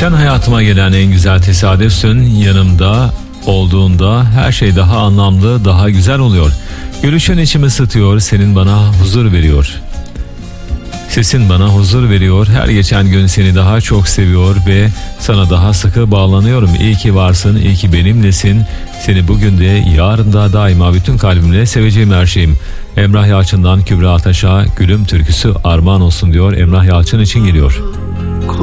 Sen hayatıma gelen en güzel tesadüfsün. Yanımda olduğunda her şey daha anlamlı, daha güzel oluyor. Gülüşün içimi ısıtıyor, senin bana huzur veriyor. Sesin bana huzur veriyor. Her geçen gün seni daha çok seviyor ve sana daha sıkı bağlanıyorum. İyi ki varsın, iyi ki benimlesin. Seni bugün de, yarın da daima bütün kalbimle seveceğim her şeyim. Emrah Yalçın'dan Kübra Ataş'a Gülüm türküsü armağan olsun diyor. Emrah Yalçın için geliyor.